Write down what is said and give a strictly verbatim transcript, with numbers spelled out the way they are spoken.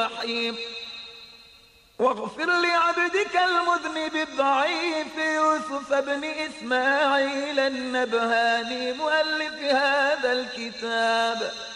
الرحيم. واغفر لعبدك المذنب الضعيف يوسف بن إسماعيل النبهاني مؤلف هذا الكتاب